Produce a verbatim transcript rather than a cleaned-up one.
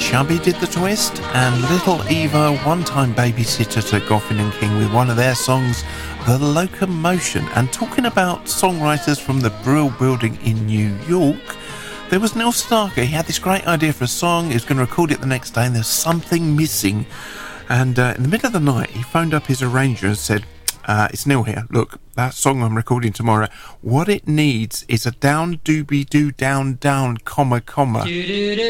Chubby did the twist, and Little Eva, one-time babysitter to Goffin and King with one of their songs, The Locomotion. And talking about songwriters from the Brill Building in New York, there was Neil Starker. He had this great idea for a song. He was going to record it the next day, and there's something missing. And uh, in the middle of the night, he phoned up his arranger and said, uh, it's Neil here. Look, that song I'm recording tomorrow, what it needs is a down, doobie-doo, down, down, comma, comma.